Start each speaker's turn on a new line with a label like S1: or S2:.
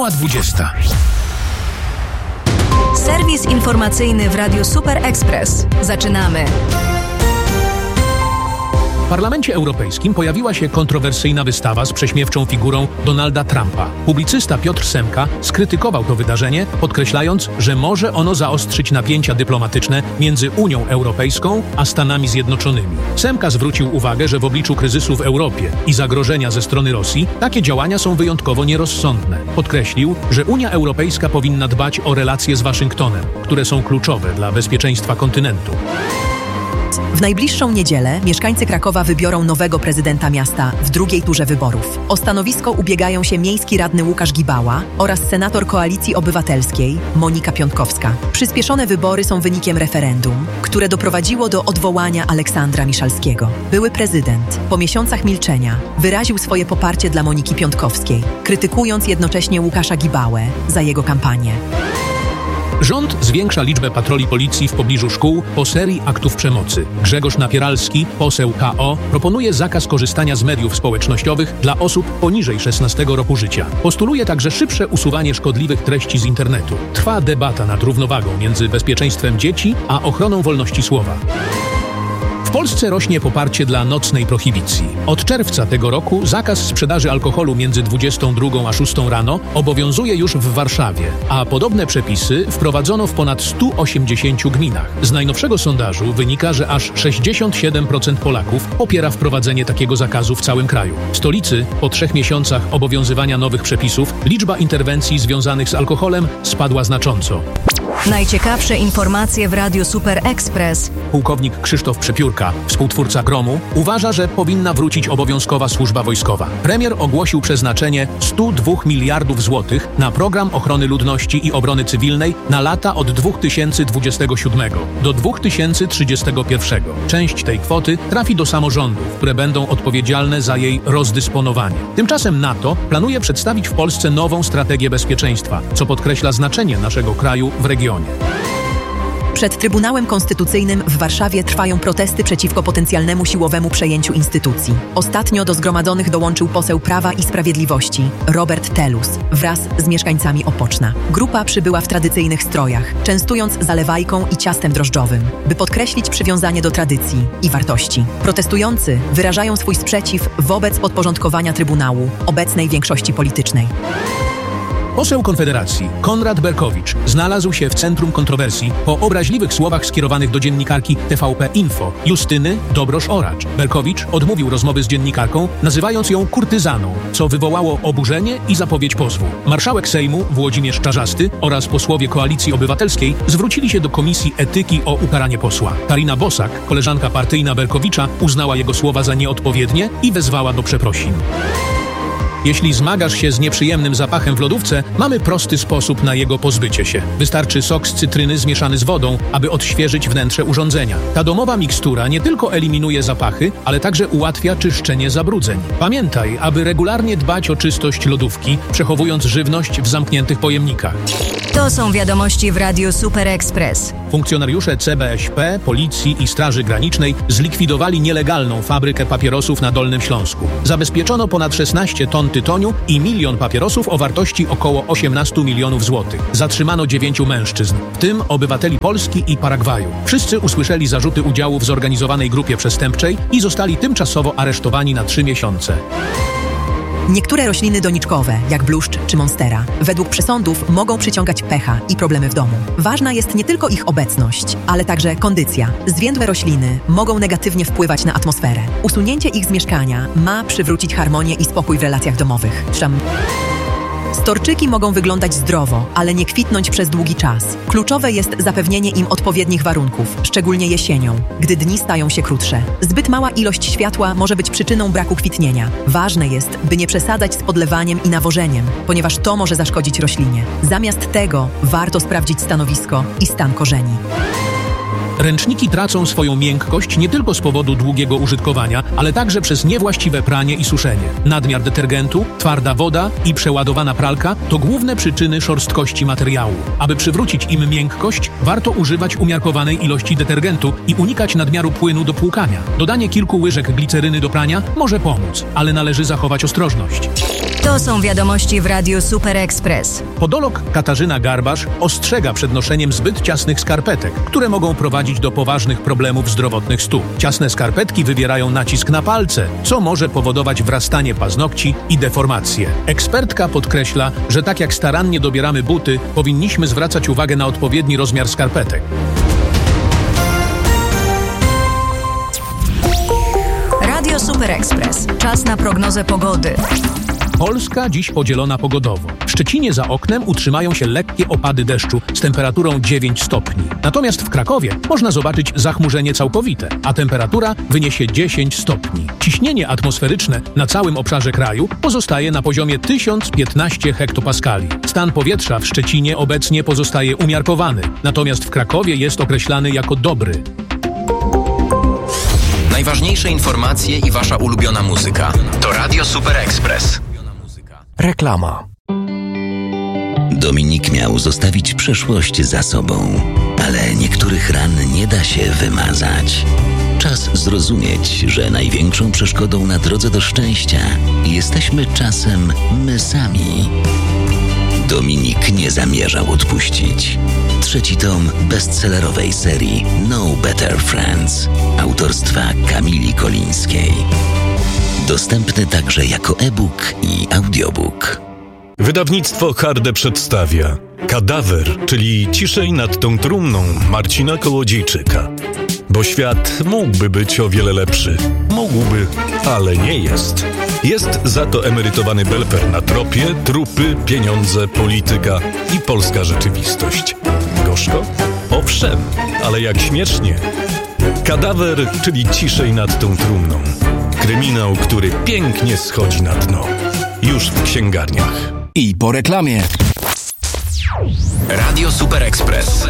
S1: Minęła 20.
S2: Serwis informacyjny w Radiu Super Express. Zaczynamy.
S1: W Parlamencie Europejskim pojawiła się kontrowersyjna wystawa z prześmiewczą figurą Donalda Trumpa. Publicysta Piotr Semka skrytykował to wydarzenie, podkreślając, że może ono zaostrzyć napięcia dyplomatyczne między Unią Europejską a Stanami Zjednoczonymi. Semka zwrócił uwagę, że w obliczu kryzysu w Europie i zagrożenia ze strony Rosji takie działania są wyjątkowo nierozsądne. Podkreślił, że Unia Europejska powinna dbać o relacje z Waszyngtonem, które są kluczowe dla bezpieczeństwa kontynentu.
S3: W najbliższą niedzielę mieszkańcy Krakowa wybiorą nowego prezydenta miasta w drugiej turze wyborów. O stanowisko ubiegają się miejski radny Łukasz Gibała oraz senator Koalicji Obywatelskiej Monika Piątkowska. Przyspieszone wybory są wynikiem referendum, które doprowadziło do odwołania Aleksandra Miszalskiego. Były prezydent, po miesiącach milczenia, wyraził swoje poparcie dla Moniki Piątkowskiej, krytykując jednocześnie Łukasza Gibałę za jego kampanię.
S1: Rząd zwiększa liczbę patroli policji w pobliżu szkół po serii aktów przemocy. Grzegorz Napieralski, poseł KO, proponuje zakaz korzystania z mediów społecznościowych dla osób poniżej 16 roku życia. Postuluje także szybsze usuwanie szkodliwych treści z internetu. Trwa debata nad równowagą między bezpieczeństwem dzieci a ochroną wolności słowa. W Polsce rośnie poparcie dla nocnej prohibicji. Od czerwca tego roku zakaz sprzedaży alkoholu między 22 a 6 rano obowiązuje już w Warszawie, a podobne przepisy wprowadzono w ponad 180 gminach. Z najnowszego sondażu wynika, że aż 67% Polaków popiera wprowadzenie takiego zakazu w całym kraju. W stolicy po 3 miesiącach obowiązywania nowych przepisów liczba interwencji związanych z alkoholem spadła znacząco.
S2: Najciekawsze informacje w Radiu Super Express.
S1: Pułkownik Krzysztof Przepiórka, współtwórca Gromu, uważa, że powinna wrócić obowiązkowa służba wojskowa. Premier ogłosił przeznaczenie 102 miliardów złotych na program ochrony ludności i obrony cywilnej na lata od 2027 do 2031. Część tej kwoty trafi do samorządów, które będą odpowiedzialne za jej rozdysponowanie. Tymczasem NATO planuje przedstawić w Polsce nową strategię bezpieczeństwa, co podkreśla znaczenie naszego kraju w regionie.
S3: Przed Trybunałem Konstytucyjnym w Warszawie trwają protesty przeciwko potencjalnemu siłowemu przejęciu instytucji. Ostatnio do zgromadzonych dołączył poseł Prawa i Sprawiedliwości Robert Telus wraz z mieszkańcami Opoczna. Grupa przybyła w tradycyjnych strojach, częstując zalewajką i ciastem drożdżowym, by podkreślić przywiązanie do tradycji i wartości. Protestujący wyrażają swój sprzeciw wobec podporządkowania Trybunału obecnej większości politycznej.
S1: Poseł Konfederacji Konrad Berkowicz znalazł się w centrum kontrowersji po obraźliwych słowach skierowanych do dziennikarki TVP Info Justyny Dobrosz-Oracz. Berkowicz odmówił rozmowy z dziennikarką, nazywając ją kurtyzaną, co wywołało oburzenie i zapowiedź pozwu. Marszałek Sejmu Włodzimierz Czarzasty oraz posłowie Koalicji Obywatelskiej zwrócili się do Komisji Etyki o ukaranie posła. Karina Bosak, koleżanka partyjna Berkowicza, uznała jego słowa za nieodpowiednie i wezwała do przeprosin. Jeśli zmagasz się z nieprzyjemnym zapachem w lodówce, mamy prosty sposób na jego pozbycie się. Wystarczy sok z cytryny zmieszany z wodą, aby odświeżyć wnętrze urządzenia. Ta domowa mikstura nie tylko eliminuje zapachy, ale także ułatwia czyszczenie zabrudzeń. Pamiętaj, aby regularnie dbać o czystość lodówki, przechowując żywność w zamkniętych pojemnikach.
S2: To są wiadomości w Radiu Super Express.
S1: Funkcjonariusze CBŚP, Policji i Straży Granicznej zlikwidowali nielegalną fabrykę papierosów na Dolnym Śląsku. Zabezpieczono ponad 16 ton tytoniu i 1 milion papierosów o wartości około 18 milionów złotych. Zatrzymano 9 mężczyzn, w tym obywateli Polski i Paragwaju. Wszyscy usłyszeli zarzuty udziału w zorganizowanej grupie przestępczej i zostali tymczasowo aresztowani na 3 miesiące.
S3: Niektóre rośliny doniczkowe, jak bluszcz czy monstera, według przesądów mogą przyciągać pecha i problemy w domu. Ważna jest nie tylko ich obecność, ale także kondycja. Zwiędłe rośliny mogą negatywnie wpływać na atmosferę. Usunięcie ich z mieszkania ma przywrócić harmonię i spokój w relacjach domowych. Storczyki mogą wyglądać zdrowo, ale nie kwitnąć przez długi czas. Kluczowe jest zapewnienie im odpowiednich warunków, szczególnie jesienią, gdy dni stają się krótsze. Zbyt mała ilość światła może być przyczyną braku kwitnienia. Ważne jest, by nie przesadzać z podlewaniem i nawożeniem, ponieważ to może zaszkodzić roślinie. Zamiast tego warto sprawdzić stanowisko i stan korzeni.
S1: Ręczniki tracą swoją miękkość nie tylko z powodu długiego użytkowania, ale także przez niewłaściwe pranie i suszenie. Nadmiar detergentu, twarda woda i przeładowana pralka to główne przyczyny szorstkości materiału. Aby przywrócić im miękkość, warto używać umiarkowanej ilości detergentu i unikać nadmiaru płynu do płukania. Dodanie kilku łyżek gliceryny do prania może pomóc, ale należy zachować ostrożność.
S2: To są wiadomości w Radiu Super Express.
S1: Podolog Katarzyna Garbasz ostrzega przed noszeniem zbyt ciasnych skarpetek, które mogą prowadzić do poważnych problemów zdrowotnych stóp. Ciasne skarpetki wywierają nacisk na palce, co może powodować wrastanie paznokci i deformacje. Ekspertka podkreśla, że tak jak starannie dobieramy buty, powinniśmy zwracać uwagę na odpowiedni rozmiar skarpetek.
S2: Radio Super Express. Czas na prognozę pogody.
S1: Polska dziś podzielona pogodowo. W Szczecinie za oknem utrzymają się lekkie opady deszczu z temperaturą 9 stopni. Natomiast w Krakowie można zobaczyć zachmurzenie całkowite, a temperatura wyniesie 10 stopni. Ciśnienie atmosferyczne na całym obszarze kraju pozostaje na poziomie 1015 hektopaskali. Stan powietrza w Szczecinie obecnie pozostaje umiarkowany, natomiast w Krakowie jest określany jako dobry.
S4: Najważniejsze informacje i wasza ulubiona muzyka. To Radio Super Express.
S5: Reklama.
S6: Dominik miał zostawić przeszłość za sobą, ale niektórych ran nie da się wymazać. Czas zrozumieć, że największą przeszkodą na drodze do szczęścia jesteśmy czasem my sami. Dominik nie zamierzał odpuścić. 3. tom bestsellerowej serii No Better Friends autorstwa Kamili Kolińskiej. Dostępny także jako e-book i audiobook.
S7: Wydawnictwo Harde przedstawia Kadawer, czyli Ciszej nad tą trumną Marcina Kołodziejczyka. Bo świat mógłby być o wiele lepszy. Mógłby, ale nie jest. Jest za to emerytowany belfer na tropie, trupy, pieniądze, polityka i polska rzeczywistość. Gorzko? Owszem, ale jak śmiesznie. Kadawer, czyli Ciszej nad tą trumną. Kryminał, który pięknie schodzi na dno. Już w księgarniach.
S5: I po reklamie.
S4: Radio Super Express.